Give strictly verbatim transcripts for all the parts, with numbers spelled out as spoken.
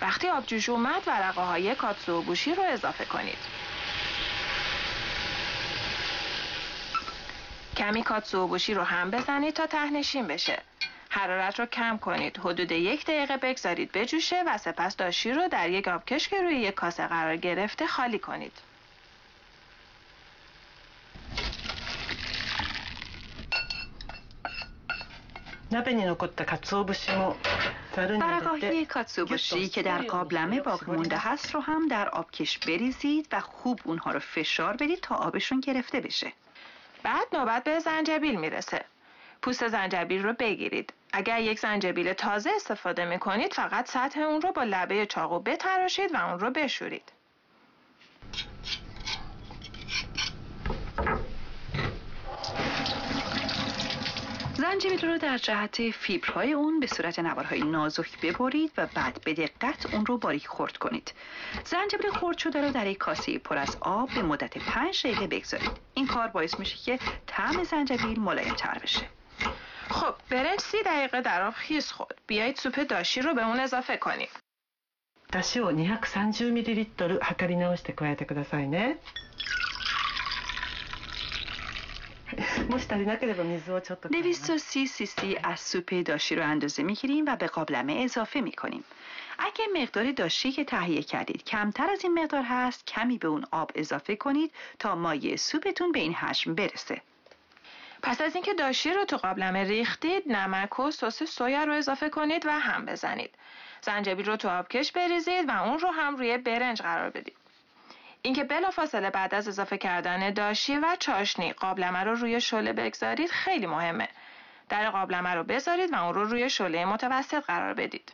وقتی آب جوش اومد ورقه های کاتسوبوشی رو اضافه کنید. کمی کاتسوبوشی رو هم بزنید تا ته‌نشین بشه. حرارت رو کم کنید. حدود یک دقیقه بگذارید بجوشه و سپس داشی رو در یک آبکش که روی یک کاسه قرار گرفته خالی کنید. ورقه‌های کاتسوبوشی که در قابلمه باقی مونده هست رو هم در آبکش بریزید و خوب اونها رو فشار بدید تا آبشون گرفته بشه. بعد نوبت به زنجبیل میرسه. پوست زنجبیل رو بگیرید. اگر یک زنجبیل تازه استفاده میکنید فقط سطح اون رو با لبه چاقو بتراشید و اون رو بشورید. زنجبیل رو در جهت فیبرهای اون به صورت نوارهای نازک ببرید و بعد به دقت اون رو باریک خرد کنید. زنجبیل خرد شده رو در یک کاسه پر از آب به مدت پنج دقیقه بگذارید. این کار باعث میشه که طعم زنجبیل ملایم‌تر بشه. خب برنج سی دقیقه در آب خیس خورد. بیایید سوپ داشی رو به اون اضافه کنیم. だしをにひゃくさんじゅうミリリットル量り直して加えてくださいね。もし足りなければ水をちょっと。 دویست و سی سی سی از سوپ داشی رو اندازه میگیریم و به قابلمه اضافه میکنیم. اگه مقدار داشی که تهیه کردید کمتر از این مقدار هست، کمی به اون آب اضافه کنید تا مایع سوپتون به این حجم برسه. پس از اینکه داشی رو تو قابلمه ریختید، نمک و سس سویا رو اضافه کنید و هم بزنید. زنجبیل رو تو آبکش بریزید و اون رو هم روی برنج قرار بدید. اینکه بلافاصله بعد از اضافه کردن داشی و چاشنی قابلمه رو روی شعله بگذارید خیلی مهمه. در قابلمه رو بذارید و اون رو روی شعله متوسط قرار بدید.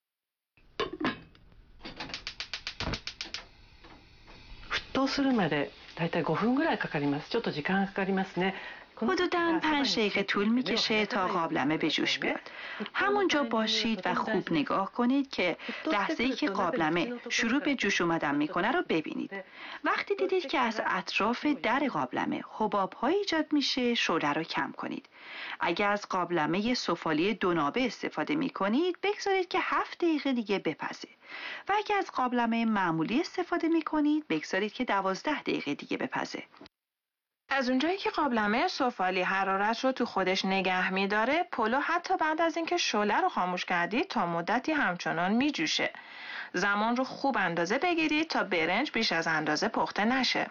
沸騰するまでだいたいごふんぐらいかかります。ちょっと時間がかかりますね。 حدوداً پنج دقیقه طول میکشه تا قابلمه به جوش بیاد. همونجا باشید و خوب نگاه کنید که لحظه‌ای که قابلمه شروع به جوش اومدن میکنه رو ببینید. وقتی دیدید که از اطراف در قابلمه حباب‌هایی ایجاد میشه، شعله رو کم کنید. اگر از قابلمه سفالی دونابه استفاده میکنید، بگذارید که هفت دقیقه دیگه بپزه. و اگر از قابلمه معمولی استفاده میکنید، بگذارید که دوازده دقیقه دیگه بپزه. از اونجایی که قابلمه سفالی حرارت رو تو خودش نگه میداره، پلو حتی بعد از اینکه شعله رو خاموش کردید تا مدتی همچنان میجوشه. زمان رو خوب اندازه بگیرید تا برنج بیش از اندازه پخته نشه.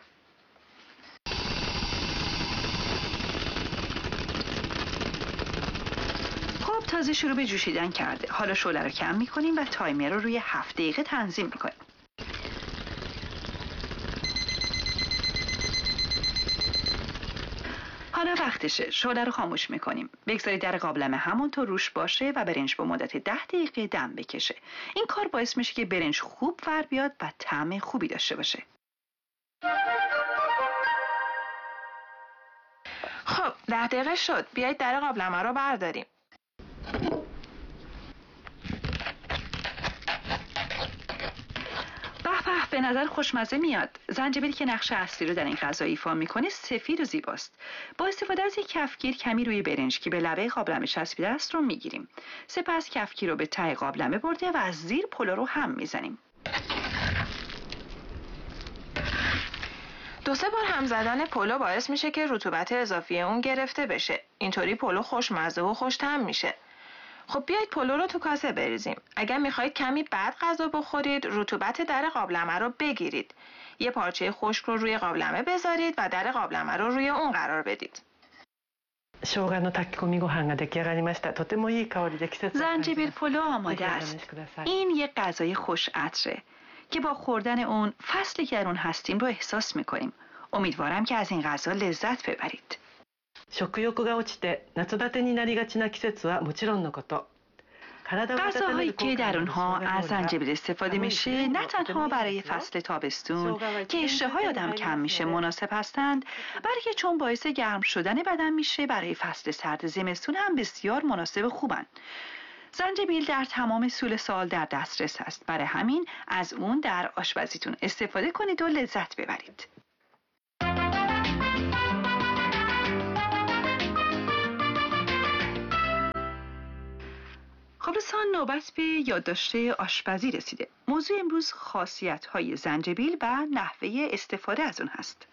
خب تازه شروع به جوشیدن کرده. حالا شعله رو کم میکنیم و تایمر رو روی هفت دقیقه تنظیم میکنیم. حالا وقتشه. شعله رو خاموش میکنیم. بگذارید در قابلمه همونطور روش باشه و برنج به مدت ده دقیقه دم بکشه. این کار باعث میشه که برنج خوب ور بیاد و طعم خوبی داشته باشه. خب ده دقیقه شد. بیایید در قابلمه رو برداریم. به به نظر خوشمزه میاد. زنجبیل که نقش اصلی رو در این غذا ایفا میکنه سفید و زیباست. با استفاده از یک کفگیر کمی روی برنج که به لبه قابلمه چسبیده است رو میگیریم. سپس کفگیر رو به ته قابلمه برده و از زیر پلو رو هم میزنیم. دو سه بار هم زدن پلو باعث میشه که رطوبت اضافی اون گرفته بشه. اینطوری پلو خوشمزه و خوش‌طعم میشه. خب بیایید پلو رو تو کاسه بریزیم. اگر میخواید کمی بعد غذا بخورید، رطوبت در قابلمه رو بگیرید. یه پارچه خشک رو روی قابلمه بذارید و در قابلمه رو روی اون قرار بدید. زنجبیل پلو آماده است. این یک غذای خوش عطره که با خوردن اون فصلی که در اون هستیم رو احساس میکنیم. امیدوارم که از این غذا لذت ببرید. 食欲が落ちて夏バテになりがちな季節はもちろんのこと。 غذاهایی که در اونها از زنجبیل استفاده میشه نه تنها برای فصل تابستون که اشتهای آدم کم میشه مناسب هستند، بلکه چون باعث گرم شدن بدن میشه برای فصل سرد زمستون هم بسیار مناسب خوبن. زنجبیل در تمام سول سال در دسترس هست، برای همین از اون در آشپزیتون استفاده کنید و لذت ببرید. خب دوستان، نوبت به یادداشت آشپزی رسیده. موضوع امروز خاصیت‌های زنجبیل و نحوه استفاده از اون هست.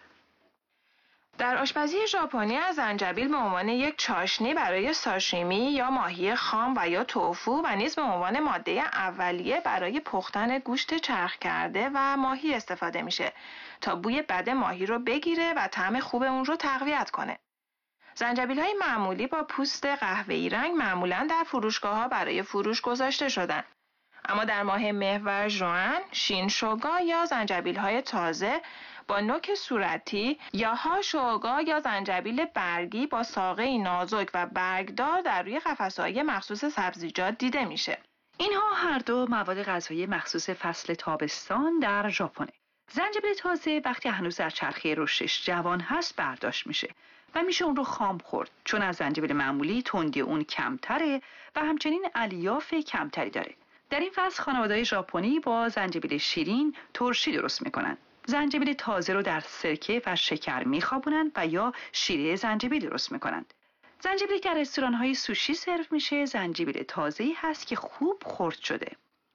در آشپزی ژاپنی از زنجبیل به عنوان یک چاشنی برای ساشیمی یا ماهی خام و یا توفو و نیز به عنوان ماده اولیه برای پختن گوشت چرخ کرده و ماهی استفاده میشه تا بوی بد ماهی رو بگیره و طعم خوب اون رو تقویت کنه. زنجبیل‌های معمولی با پوست قهوه‌ای رنگ معمولاً در فروشگاه‌ها برای فروش گذاشته شدن. اما در ماه مه و ژوئن، شینشوگا یا زنجبیل‌های تازه با نوک صورتی یا هاشوگا یا زنجبیل برگی با ساقه‌ای نازک و برگدار در روی قفسه‌های مخصوص سبزیجات دیده میشه. اینها هر دو مواد غذایی مخصوص فصل تابستان در ژاپنه. زنجبیل تازه وقتی هنوز در چرخه رشدش جوان هست برداشت میشه و میشه اون رو خام خورد، چون از زنجبیل معمولی تندی اون کمتره و همچنین الیاف کمتری داره. در این فصل خانواده‌های ژاپنی با زنجبیل شیرین ترشی درست میکنن. زنجبیل تازه رو در سرکه و شکر میخوابونن و یا شیره زنجبیل درست میکنن. زنجبیلی که در رستوران‌های سوشی سرو میشه زنجبیل تازه‌ای هست که خوب خرد شده.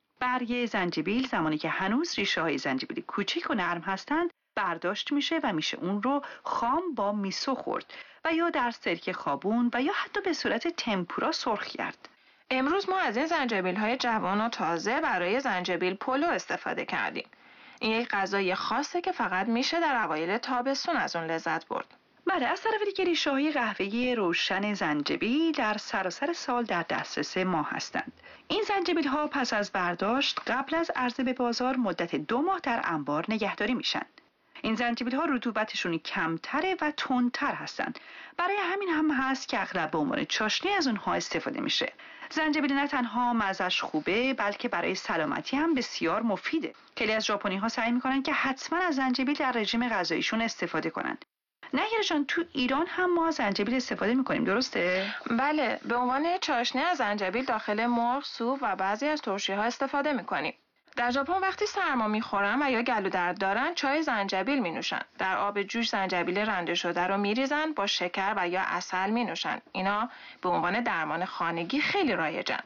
برگ زنجبیل زمانی که هنوز ریشه‌های زنجبیل کوچیک و نرم هستند برداشت میشه و میشه اون رو خام با میسو خورد و یا در سرکه خوابون و یا حتی به صورت تمپورا سرخ کرد. امروز ما از این زنجبیل‌های جوان و تازه برای زنجبیل پلو استفاده کردیم. این یک غذای خاصه که فقط میشه در اوایل تابستون از اون لذت برد. بله، از طرف دیگه ریشه‌های قهوه‌ای روشن زنجبیل در سراسر سال در دسترس ما هستند. این زنجبیل‌ها پس از برداشت قبل از عرضه به بازار مدت دو ماه در انبار نگهداری میشن. این زنجبیل‌ها رطوبتشون کمتره و تندتر هستند. برای همین هم هست که اغلب به عنوان چاشنی از اونها استفاده میشه. زنجبیل نه تنها مزه‌اش خوبه بلکه برای سلامتی هم بسیار مفیده. خیلی از ژاپنی‌ها سعی میکنن که حتما از زنجبیل در رژیم غذاییشون استفاده کنن. نگیر جان، تو ایران هم ما زنجبیل استفاده میکنیم، درسته؟ بله، به عنوان چاشنی از زنجبیل داخل مرغ، سوپ و بعضی از ترشی‌ها استفاده میکنیم. در ژاپن وقتی سرما میخورن و یا گلو درد دارن چای زنجبیل مینوشن. در آب جوش زنجبیل رنده شده رو میریزن، با شکر و یا عسل مینوشن. اینا به عنوان درمان خانگی خیلی رایجن.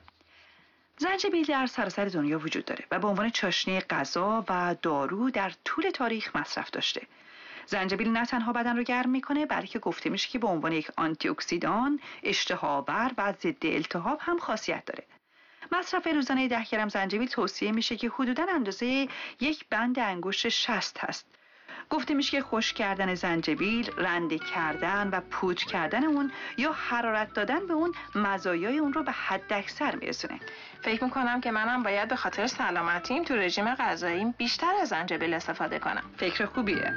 زنجبیل در سراسر دنیا وجود داره و به عنوان چاشنی غذا و دارو در طول تاریخ مصرف داشته. زنجبیل نه تنها بدن رو گرم میکنه بلکه گفته میشه که به عنوان یک آنتی اکسیدان، اشتهاآور و ضد التهاب هم خاصیت داره. مصرف روزانه ده گرم زنجبیل توصیه میشه که حدوداً اندازه یک بند انگشت شست هست. گفته میشه که خشک کردن زنجبیل، رنده کردن و پودر کردن اون یا حرارت دادن به اون مزایای اون رو به حد اکثر میرسونه. فکر میکنم که منم باید به خاطر سلامتیم تو رژیم غذاییم بیشتر از زنجبیل استفاده کنم. فکر خوبیه.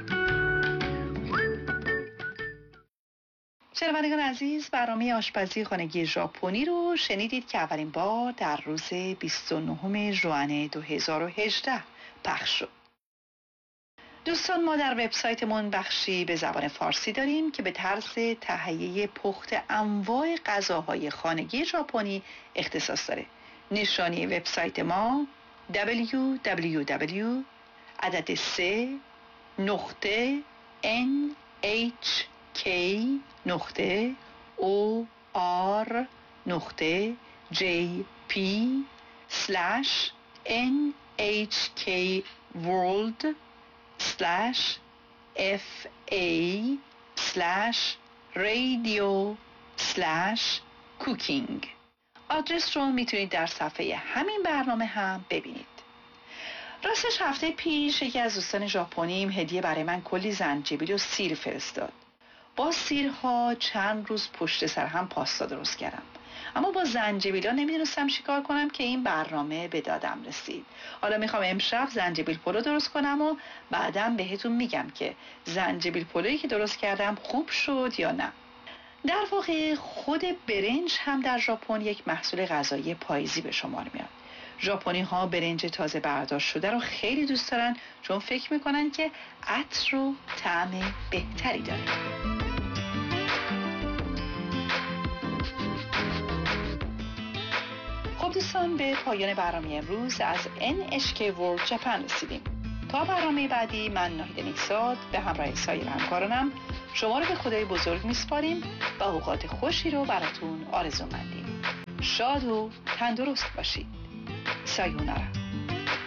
شنوندگان عزیز، برنامه آشپزی خانگی ژاپنی رو شنیدید که اولین بار در روز بیست و نهم ژوئن دو هزار و هجده پخش شد. دوستان، ما در وبسایتمون بخشی به زبان فارسی داریم که به طرز تهیه پخت انواع غذاهای خانگی ژاپنی اختصاص داره. نشانی وبسایت ما دبلیو دبلیو دبلیو عدد سه نقطه ان اچ کی نقطه او آر نقطه جی پی سلش ان اچ کی ورلد سلش اف ای سلش رادیو سلش کوکینگ. آدرس رو میتونید در صفحه همین برنامه هم ببینید. راستش هفته پیش یکی از دوستان ژاپنیم هدیه برای من کلی زنجبیل و سیر فرستاد. با سیرها چند روز پشت سر هم پاستا درست کردم، اما با زنجبیل ها نمیدونستم چیکار کنم که این برنامه به دادم رسید. حالا میخوام امشب زنجبیل پلو درست کنم و بعدم بهتون میگم که زنجبیل پلویی که درست کردم خوب شد یا نه. در واقع خود برنج هم در ژاپن یک محصول غذایی پاییزی به شمار میاد. ژاپنی ها برنج تازه برداشت شده رو خیلی دوست دارن چون فکر میکنن که عطر و طعم بهتری داره. خب دوستان، به پایان برنامه امروز از ان اچ کی World Japan رسیدیم. تا برنامه بعدی، من ناهید نیکزاد به همراه سایر همکارانم شما رو به خدای بزرگ میسپاریم و اوقات خوشی رو براتون آرزو مندیم. شاد و تندرست باشید. سایونارا.